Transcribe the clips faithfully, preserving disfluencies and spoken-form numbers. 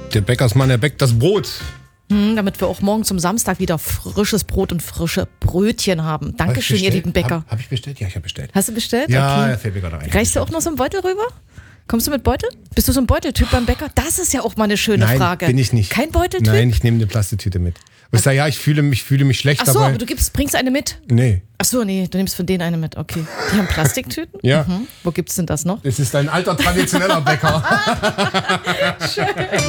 Der Bäckersmann, der bäckt das Brot. Hm, damit wir auch morgen zum Samstag wieder frisches Brot und frische Brötchen haben. Dankeschön, ihr lieben Bäcker. Habe hab ich bestellt? Ja, ich habe bestellt. Hast du bestellt? Ja, okay. der fällt mir gerade ein. Reichst du auch noch so einen Beutel rüber? Kommst du mit Beutel? Bist du so ein Beuteltyp beim Bäcker? Das ist ja auch mal eine schöne Nein, Frage. bin ich nicht. Kein Beuteltyp? Nein, ich nehme eine Plastiktüte mit. Und ich sage, ja, ich fühle mich, fühle mich schlecht Ach so, dabei. aber du gibst, bringst eine mit? Nee. Ach so, nee, du nimmst von denen eine mit. Okay. Die haben Plastiktüten? Ja. Mhm. Wo gibt's denn das noch? Das ist ein alter, traditioneller Bäcker. Schön.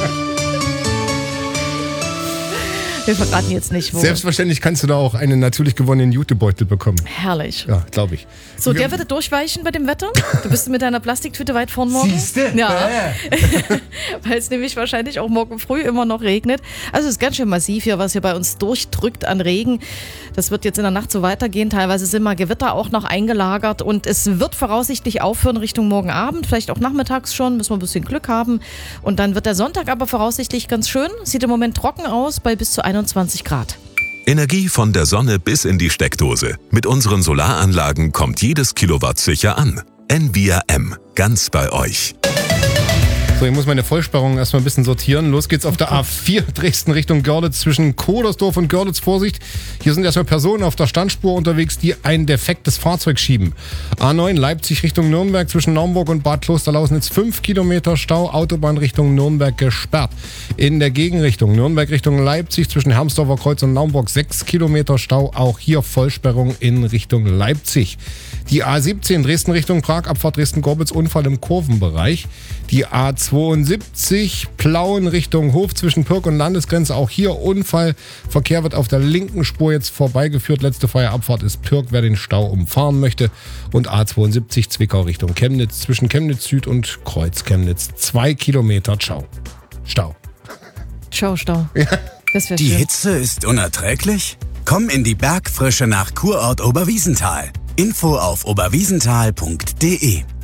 Wir verraten jetzt nicht, wo. Selbstverständlich kannst du da auch einen natürlich gewonnenen Jutebeutel bekommen. Herrlich. Ja, glaube ich. So, der wird durchweichen bei dem Wetter? Du bist mit deiner Plastiktüte weit vorn morgen? Siehste? Ja. Äh. Weil es nämlich wahrscheinlich auch morgen früh immer noch regnet. Also es ist ganz schön massiv hier, was hier bei uns durchdrückt an Regen. Das wird jetzt in der Nacht so weitergehen. Teilweise sind mal Gewitter auch noch eingelagert und es wird voraussichtlich aufhören Richtung morgen Abend, vielleicht auch nachmittags schon, müssen wir ein bisschen Glück haben. Und dann wird der Sonntag aber voraussichtlich ganz schön. Sieht im Moment trocken aus bei bis zu einundzwanzig Grad. Energie von der Sonne bis in die Steckdose. Mit unseren Solaranlagen kommt jedes Kilowatt sicher an. N V R M, ganz bei euch. So, ich muss meine Vollsperrung erstmal ein bisschen sortieren. Los geht's auf der A vier Dresden Richtung Görlitz zwischen Kodersdorf und Görlitz. Vorsicht, hier sind erstmal Personen auf der Standspur unterwegs, die ein defektes Fahrzeug schieben. A neun Leipzig Richtung Nürnberg zwischen Naumburg und Bad Klosterlausen fünf Kilometer Stau, Autobahn Richtung Nürnberg gesperrt. In der Gegenrichtung Nürnberg Richtung Leipzig zwischen Hermsdorfer Kreuz und Naumburg sechs Kilometer Stau, auch hier Vollsperrung in Richtung Leipzig. Die A siebzehn Dresden Richtung Prag, Abfahrt Dresden-Gorbitz, Unfall im Kurvenbereich. Die A zweiundsiebzig Plauen Richtung Hof zwischen Pirk und Landesgrenze, auch hier Unfall. Verkehr wird auf der linken Spur jetzt vorbeigeführt. Letzte freie Abfahrt ist Pirk, wer den Stau umfahren möchte. Und A zweiundsiebzig Zwickau Richtung Chemnitz zwischen Chemnitz Süd und Kreuz Chemnitz. Zwei Kilometer Ciao. Stau. Ciao, Stau. Ja. Das wäre Die schön. Hitze ist unerträglich? Komm in die Bergfrische nach Kurort Oberwiesenthal. Info auf oberwiesenthal punkt de.